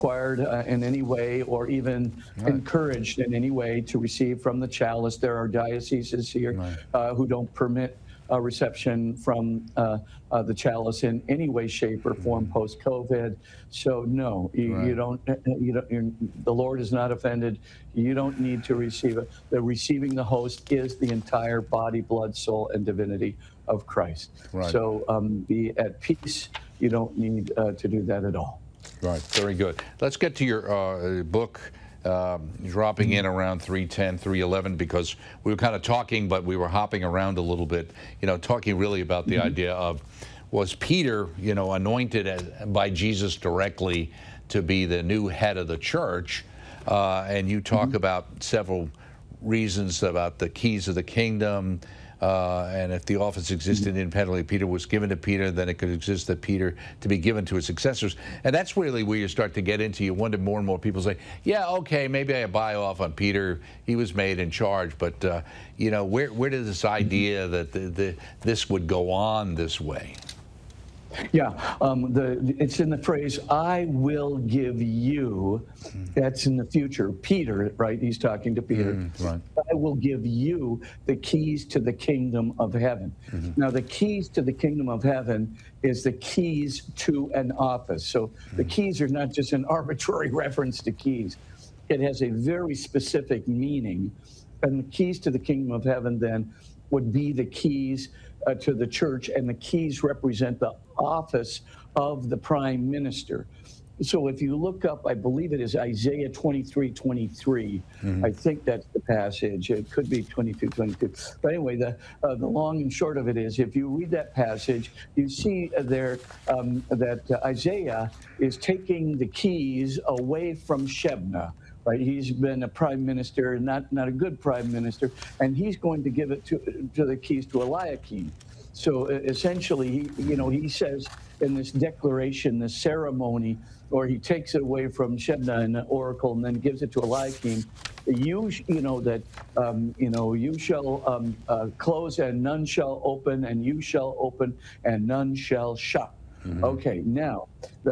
required in any way or even encouraged in any way to receive from the chalice. There are dioceses here who don't permit reception from the chalice in any way, shape, or form post-COVID. So no, you don't. The Lord is not offended. You don't need to receive it. The receiving the host is the entire body, blood, soul, and divinity of Christ. So be at peace. You don't need to do that at all. Right, very good. Let's get to your book, dropping in around 310, 311, because we were kind of talking, but we were hopping around a little bit, talking really about the idea of, was Peter, anointed by Jesus directly to be the new head of the church? And you talk about several reasons about the keys of the kingdom, and if the office existed independently, Peter was given to Peter, then it could exist that Peter to be given to his successors. And that's really where you start to get into, you wonder more and more people say, yeah, okay, maybe I buy off on Peter, he was made in charge, but where did this idea that this would go on this way? Yeah, it's in the phrase, I will give you, that's in the future. Peter, right, he's talking to Peter. I will give you the keys to the kingdom of heaven. Now, the keys to the kingdom of heaven is the keys to an office. So the keys are not just an arbitrary reference to keys. It has a very specific meaning. And the keys to the kingdom of heaven then would be the keys to the church, and the keys represent the office of the prime minister. So if you look up, I believe it is Isaiah 23:23. I think that's the passage. It could be 22:22. But anyway, the long and short of it is, if you read that passage, you see there that Isaiah is taking the keys away from Shebna. Right, he's been a prime minister, not a good prime minister, and he's going to give it to the keys to Eliakim. So essentially, he says in this declaration, this ceremony, or he takes it away from Shebna and the oracle, and then gives it to Eliakim. You shall close and none shall open, and you shall open and none shall shut. Okay, now,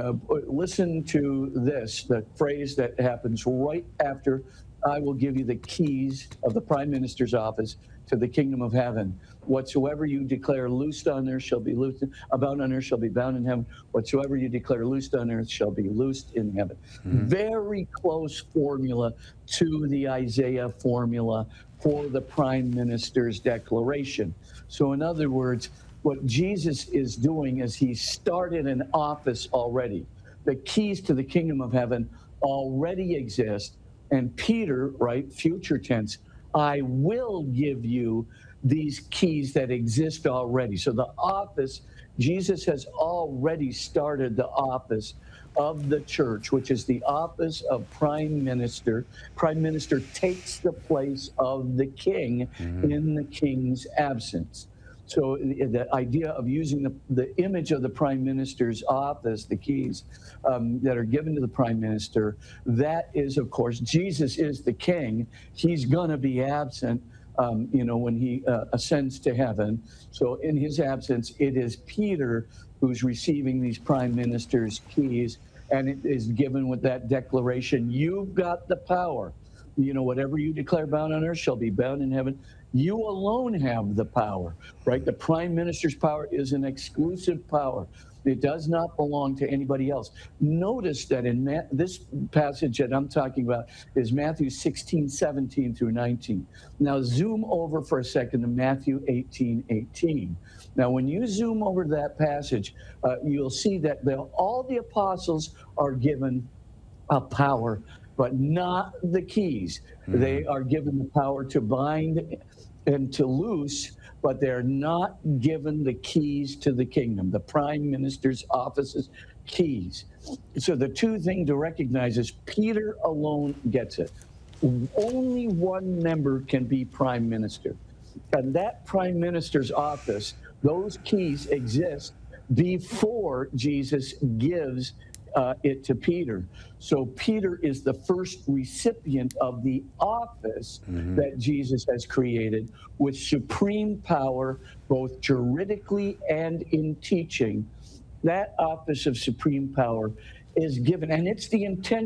listen to this, the phrase that happens right after, I will give you the keys of the prime minister's office to the kingdom of heaven. Whatsoever you declare loosed on earth shall be loosed, bound on earth shall be bound in heaven. Whatsoever you declare loosed on earth shall be loosed in heaven. Very close formula to the Isaiah formula for the prime minister's declaration. So in other words, what Jesus is doing is he started an office already. The keys to the kingdom of heaven already exist. And Peter, right, future tense, I will give you these keys that exist already. So the office, Jesus has already started the office of the church, which is the office of prime minister. Prime minister takes the place of the king in the king's absence. So the idea of using the image of the prime minister's office, the keys that are given to the prime minister, that is, of course, Jesus is the king. He's going to be absent, when he ascends to heaven. So in his absence, it is Peter who's receiving these prime minister's keys, and it is given with that declaration, you've got the power. Whatever you declare bound on earth shall be bound in heaven. You alone have the power, right? The prime minister's power is an exclusive power. It does not belong to anybody else. Notice that in this passage that I'm talking about is Matthew 16:17 through 19. Now zoom over for a second to Matthew 18:18. Now when you zoom over to that passage, you'll see that all the apostles are given a power, but not the keys. They are given the power to bind and to loose, but they're not given the keys to the kingdom, the prime minister's office's keys. So the two things to recognize is Peter alone gets it. Only one member can be prime minister. And that prime minister's office, those keys exist before Jesus gives it to Peter. So Peter is the first recipient of the office that Jesus has created with supreme power, both juridically and in teaching. That office of supreme power is given, and it's the intention